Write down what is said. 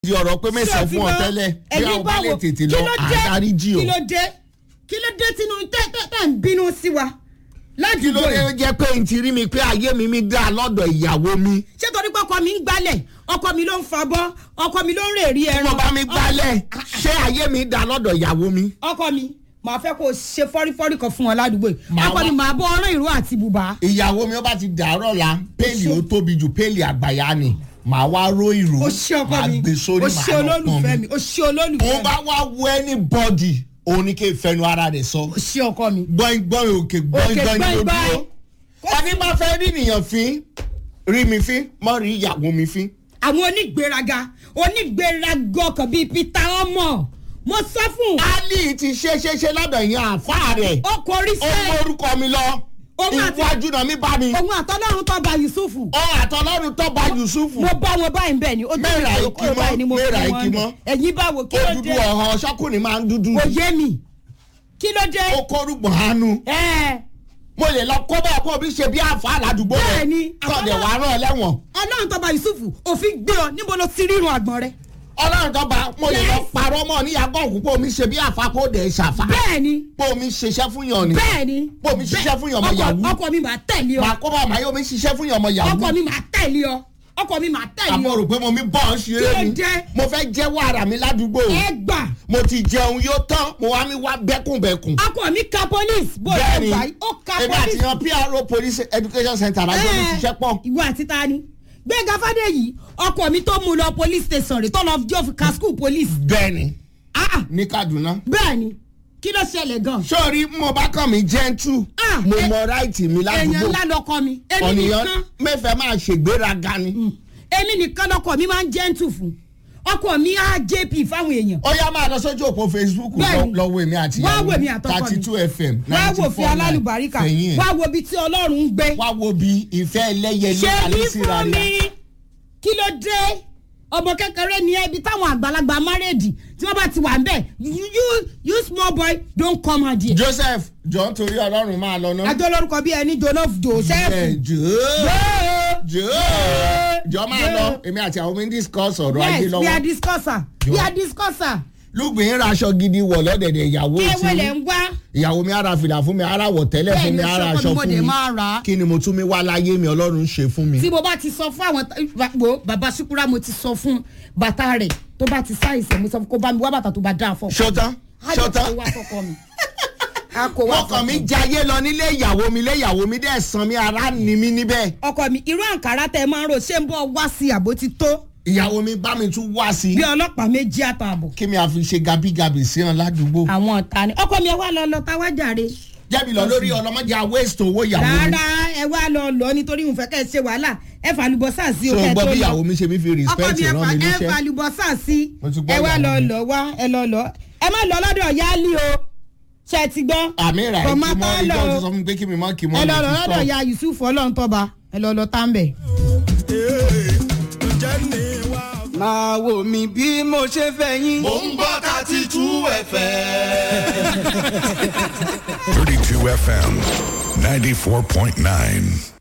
di ọ̀rọ̀ pé mẹ́sàn-án fún ọ tẹ́lẹ̀ bí àwọn bá lè tètè lọ àdáríjì o. kí ló dé tínú tẹ́ ń bínú sí wa kí ló dé jẹ́ pé n ti rí mi pé ayé mi dá lọ́dọ̀ ìyàwó mi. ṣé torí pé ọkọ mi ń gbálẹ̀ ọkọ mi ló ń fabọ́ ọkọ mi ló ń rèérí ẹran. mo bá mi gbálẹ̀ ṣé ayé mi dá lọ́dọ̀ ìyàwó mi. ọkọ mi màá fẹ́ kó o ṣe fọ́rífọ́rí kan fún wọn ládùúgbò yìí ọkọ mi màá bọ́ ọ̀rọ̀ ìró àti bùbá. ìyàwó mi ó bá ti dàárọ̀ la péèlì ó tóbi ju péèlì àgbàyà ni màá wá ró ìró màá gbé sórí màá lọ pọn mi. o ṣe olólùfẹ́ mi. mo bá wá wo anybody òun ni kí n fẹnu ara rẹ̀ sọ. o ṣe ọkọ mi. gbọ́n òkè gbọ́n ni ó dúró. ọdún máa fẹ́ rí nìyàn fín rí mi fín mọ́ rí ìyàwó mi fín. àwọn onígbéraga ọkàn bíi peter ọmọ mo sọ fún. ali ti ṣe lọ́dọ̀ yẹn àfa rẹ̀. ó kọrí sẹ́. ó mórúkọ mi lọ. ìwájú náà mi bá mi. òun àtọ́lọ́run tó bá yusufu. àtọ́lọ́run tó bá yusufu. mo bá wọn báyìí bẹ́ẹ̀ ni. mẹ́ra ìkímọ́. ẹ̀yin báwo kí ló dé. ó dúdú ọ̀hán ṣọ́kùnrin máa ń dúdú. kò yé mi kí ló dé. ó kórùgbọ̀n hánú. mo lè lọ kó bẹ́ẹ̀ kó o bí ṣe bí àfa àládùúgbò rẹ̀. bẹ́ẹ̀ni kọ́ọ̀dẹ̀ wàá rán ọ lẹ́wọ̀n. ọlọ́run tó bá yusufu òfin gbé ọ níbo ló ti rírun àgbọ̀n rẹ. ọlọ́run tó bá mo lè lọ parọ́ mọ́ níyàgọ́ òkú pé omi ṣe bí àfa kó dẹ̀ ṣàfà. bẹ́ẹ̀ni. pé omi ṣiṣẹ́ fún yàn ni. bẹ́ẹ̀ni. pé omi ṣiṣẹ́ fún yàn ọmọ yahoo. ọkọ mi máa tẹ̀lé ọ. màá kó bá màá yóò mi ṣiṣẹ́ fún yàn ọmọ yahoo. ọkọ mi máa tẹ̀lé ọ. àmọ́ rò pé mo mi bọ́ ọ ṣeré ni. mo fẹ́ jẹ́wọ́ ara mi ládùúgbò. ẹ gbà. mo ti jẹun yóò tán mo wá mi wá bẹ́kùnbẹ́kùn. ọkọ mi ka police. bẹ́ẹ̀ni ó ka police. ebi àti yan PRO police education center lájọ mi ṣiṣẹ́ pọ̀. ìwọ àti ta ni. gbẹ̀ngà fàdéyìí ọkọ mi tó mú lọ police station rẹ̀ tó lọ jọ ka school police. bẹ́ẹ̀ni ní Kaduna. bẹ́ẹ̀ni kí ló ṣẹlẹ̀ gan. sórí mo bá kàn mí gentle mo mọ ráìtì mi ládùúgbò. èèyàn ńlá lọkọ mi. èmi nìkan mẹ́fẹ̀ẹ́ máa ṣègbéraga ni. èmi nìkan lọkọ mi máa ń gentle fún ọkọ mi á jp fáwọn èèyàn. ó yá máa lọ sójú òpó Facebook lọ́wọ́ èmi àti ìyàwó wá wo èmi àtọkọ mi 32 FM 94.9 wá wo fi alálùbáríkà wá wo bí tí Ọlọ́run ń gbé. wá wo bí ìfẹ́ ẹlẹ́yẹlé ṣe bí fún mi kí ló dé ọmọ kékeré ní ẹbí táwọn àgbàlagbà márèdì tí wọ́n bá ti wà ń bẹ̀ you small boy don't come out here. Joseph jọ nítorí Ọlọ́run máa lọ náà. àjọ lórúkọ bíi ẹni Joseph. jọ máa lọ èmi àti àwọn mi ń discuss ọ̀rọ̀ ajé lọ́wọ́. yes we are discusser. lùgbìn ra aṣọ gidi wọ̀ lọ́dẹ̀dẹ̀ ìyàwó tí kéwèlè ń wá. ìyàwó mi ara fìlà fún mi ara wọ̀ tẹ́lẹ̀ fún mi ara aṣọ fún mi kí ni mo tún mi wá láyé mi Ọlọ́run ṣe fún mi. tí mo bá ti sọ fún àwọn bàbá Ṣúkúrà mo ti sọ fún bàtà rẹ̀ tó bá ti sáìsẹ̀ mo sọ fún kó bá mi wá bàtà tó bá dáa fọ́. ṣọtán ọkọ mi jayé lọ nílé ìyàwó mi dẹ̀ san mi ara ni mi níbẹ̀. ọkọ mi irú àǹkárá tẹ máa ń rò ṣé ń bọ̀ wá sí àbó ti tó. ìyàwó mi bá mi tún wá sí. bí ọlọ́pàá méjì àtààbọ̀. kí mi àfi ṣe gabigabi sí ọ ládùúgbò. àwọn ọ̀tá ni ọkọ mi ẹ wá lọ tá wá jàre. jẹ́bi lọ lórí ọlọ́mọdé waste owó ìyàwó mi. rárá ẹ wá lọ nítorí mo fẹ́ kẹ́ ẹ ṣe wàhálà ẹ fà lùbọ́sà sí òkè tó lọ. sọ gbọ́ bí ìyàwó mi ṣe mi fi respect rán mi níṣẹ́. ẹ fà lùbọ́sà sí ẹ wá lọ ẹ má lọ lọ́dọ̀ yálì o ṣe ti gbọ́. àmì rà ẹ kí mọ ìjọ ti sọ fún mi pé kí mi mọ kí mọ. ẹ lọ lọ́dọ̀ ya Yusuf Ọlọ́runtọ́ba ẹ lọ tàǹbẹ̀. máa wò mí bí mo ṣe fẹ́ yín. mo ń gbọ́ 32 FM. 32 FM 94.9.